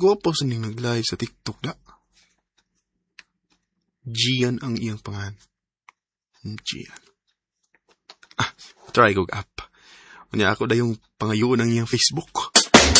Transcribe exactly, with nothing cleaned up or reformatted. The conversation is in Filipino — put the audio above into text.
Gwapo sa ning nag-live sa TikTok da. Gian ang iyang pangan. Gian. Ah, try ko app. Kanya ako da yung pangayuon ng iyang Facebook.